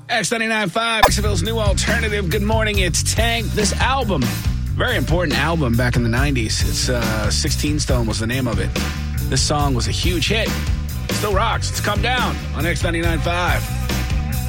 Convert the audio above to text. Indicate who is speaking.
Speaker 1: X99.5, Jacksonville's new alternative. Good morning, it's Tank. This album, very important album back in the 90s. It's 16 Stone was the name of it. This song was a huge hit. Still rocks. It's Come Down on X99.5.